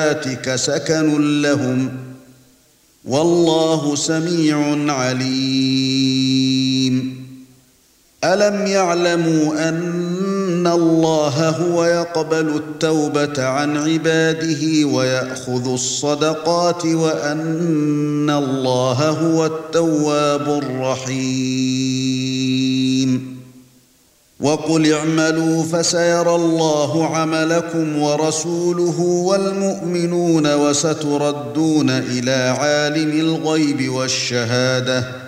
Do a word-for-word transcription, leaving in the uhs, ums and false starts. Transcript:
صلاتك سكن لهم والله سميع عليم ألم يعلموا أن الله هو يقبل التوبة عن عباده ويأخذ الصدقات وأن الله هو التواب الرحيم وقل اعملوا فسيرى الله عملكم ورسوله والمؤمنون وستردون إلى عالم الغيب والشهادة